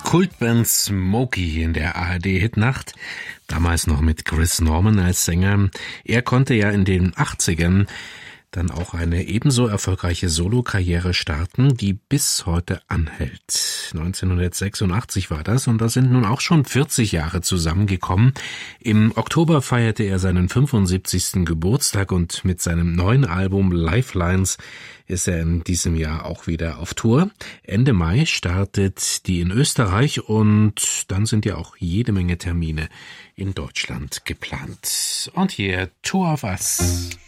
Kultband Smokey in der ARD-Hitnacht, damals noch mit Chris Norman als Sänger. Er konnte ja in den 80ern dann auch eine ebenso erfolgreiche Solokarriere starten, die bis heute anhält. 1986 war das und da sind nun auch schon 40 Jahre zusammengekommen. Im Oktober feierte er seinen 75. Geburtstag und mit seinem neuen Album Lifelines ist er in diesem Jahr auch wieder auf Tour. Ende Mai startet die in Österreich und dann sind ja auch jede Menge Termine in Deutschland geplant. Und hier Two of Us.